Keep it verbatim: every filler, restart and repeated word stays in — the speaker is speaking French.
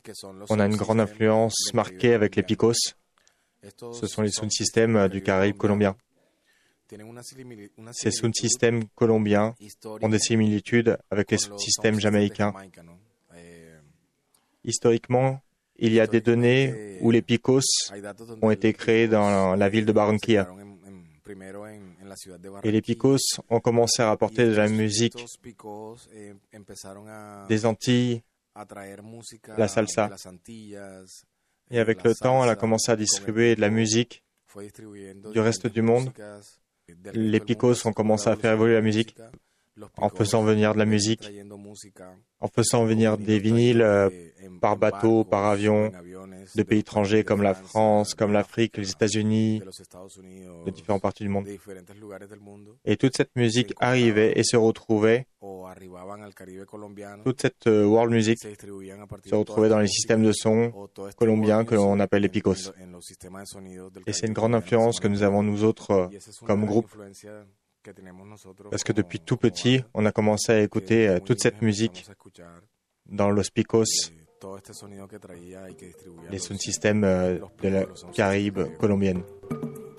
On a une grande influence marquée avec les picos. Ce sont les sound systems du Caraïbe colombien. Ces sound systems colombiens ont des similitudes avec les sound systems jamaïcains. Historiquement, il y a des données où les picos ont été créés dans la ville de Barranquilla. Et les picos ont commencé à rapporter de la musique des Antilles, la salsa. Et avec le temps, elle a commencé à distribuer de la musique du reste du monde. Les picos ont commencé à faire évoluer la musique en faisant venir de la musique, en faisant venir des vinyles euh, par bateau, par avion, de pays étrangers comme la France, comme l'Afrique, les États-Unis, de différentes parties du monde. Et toute cette musique arrivait et se retrouvait, toute cette euh, world music se retrouvait dans les systèmes de son colombiens que l'on appelle les picos. Et c'est une grande influence que nous avons nous autres euh, comme groupe. Parce que depuis tout petit, on a commencé à écouter euh, toute cette musique dans Los Picos, les sound systems euh, de la Caraïbe colombienne.